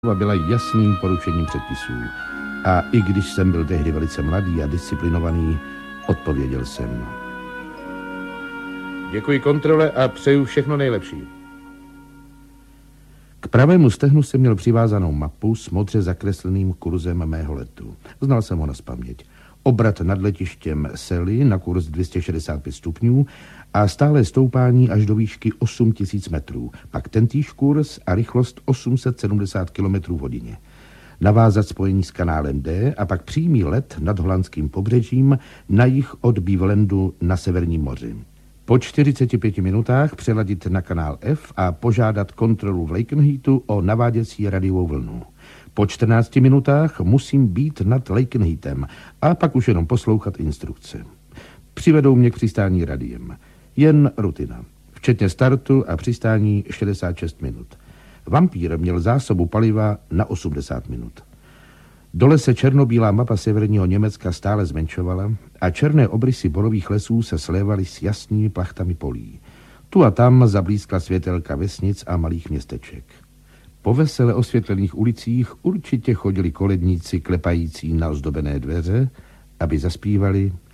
byla jasným porušením předpisů. A i když jsem byl tehdy velice mladý a disciplinovaný, odpověděl jsem. Děkuji kontrole a přeju všechno nejlepší. K pravému stehnu jsem měl přivázanou mapu s modře zakresleným kurzem mého letu. Znal jsem ho nazpaměť. Obrat nad letištěm Sely na kurz 265 stupňů a stále stoupání až do výšky 8000 metrů. Pak tentýž kurz a rychlost 870 km v hodině. Navázat spojení s kanálem D a pak přímý let nad holandským pobřežím na jih od Bevelandu na Severním moři. Po 45 minutách přeladit na kanál F a požádat kontrolu v Lakenheatu o naváděcí radiovou vlnu. Po 14 minutách musím být nad Lakenheatem a pak už jenom poslouchat instrukce. Přivedou mě k přistání radiem. Jen rutina. Včetně startu a přistání 66 minut. Vampír měl zásobu paliva na 80 minut. Dole se černobílá mapa severního Německa stále zmenšovala a černé obrysy borových lesů se slévaly s jasnými plachtami polí. Tu a tam zablízkla světelka vesnic a malých městeček. Po vesele osvětlených ulicích určitě chodili koledníci klepající na ozdobené dveře, aby zaspívali